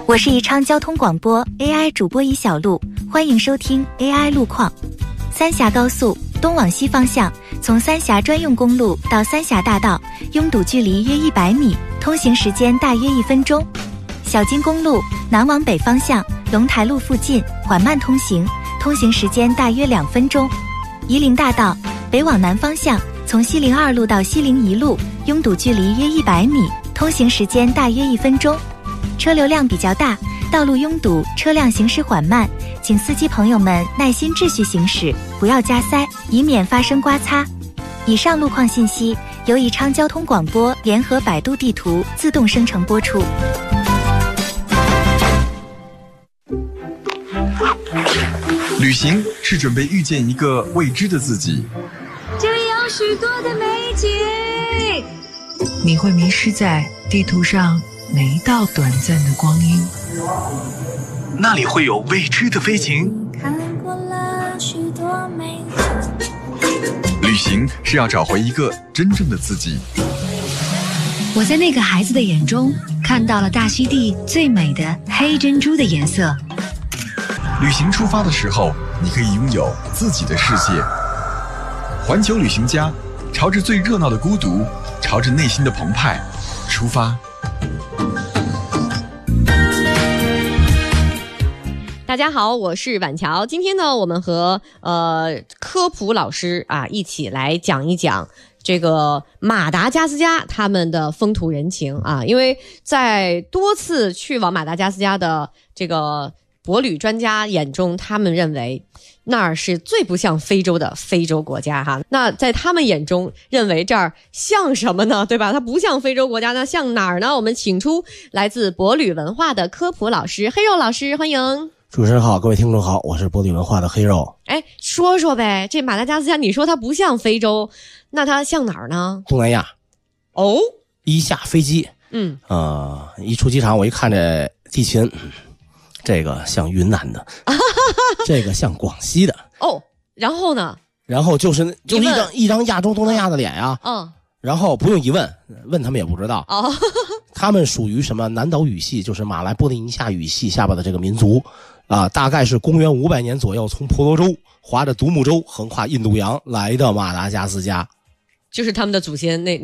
我是宜昌交通广播 AI 主播宜小璐，欢迎收听 AI 路况。三峡高速东往西方向，从三峡专用公路到三峡大道，拥堵距离约100米，通行时间大约1分钟。小金公路南往北方向，龙台路附近缓慢通行，通行时间大约2分钟。夷陵大道北往南方向，从西陵2路到西陵1路，拥堵距离约100米，通行时间大约1分钟。车流量比较大，道路拥堵，车辆行驶缓慢，请司机朋友们耐心秩序行驶，不要加塞，以免发生刮擦。以上路况信息由宜昌交通广播联合百度地图自动生成播出。 旅行是准备遇见一个未知的自己， 这里有许多的美景， 你会迷失在地图上每一道短暂的光阴， 那里会有未知的飞行。 看过了许多美景， 旅行是要找回一个真正的自己。 我在那个孩子的眼中看到了大溪地最美的黑珍珠的颜色。 旅行出发的时候，你可以拥有自己的世界。环球旅行家，朝着最热闹的孤独，朝着内心的澎湃出发。 大家好，我是婉乔。今天呢，我们和科普老师一起来讲一讲这个马达加斯加他们的风土人情啊。因为在多次去往马达加斯加的这个博旅专家眼中，他们认为那儿是最不像非洲的非洲国家哈。那在他们眼中认为这儿像什么呢？对吧？它不像非洲国家，那像哪儿呢？我们请出来自博旅文化的科普老师黑肉老师，欢迎。 主持人好，各位听众好，我是博旅文化的黑肉。 说说呗，这马达加斯加你说它不像非洲，那它像哪儿呢？ 东南亚。 哦， 一下飞机，一出机场我一看这地勤，这个像云南的，这个像广西的。 哦，然后呢？ 然后就是一张亚洲东南亚的脸呀。然后不用一问他们也不知道。他们属于什么南岛语系，就是马来波利尼西亚语系下边的这个民族大概是公元500年左右，从婆罗洲划着独木舟横跨印度洋来的马达加斯加， 就是他们的祖先那